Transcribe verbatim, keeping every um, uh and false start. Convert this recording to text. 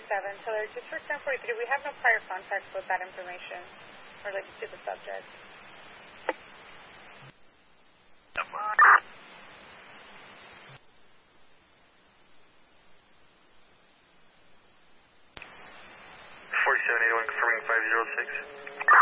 seven, Tiller, just for ten forty-three, we have no prior contacts with that information related to the subject. forty-seven eighty-one confirming five zero six.